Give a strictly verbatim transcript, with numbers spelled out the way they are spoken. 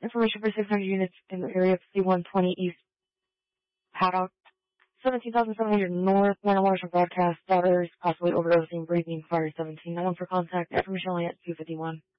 Information for six hundred units in the area of C one twenty East Paddock. seventeen thousand seven hundred North. One alarm broadcast. Daughters possibly overdosing, breathing, fire seventeen. No one for contact. Information only at two fifty-one.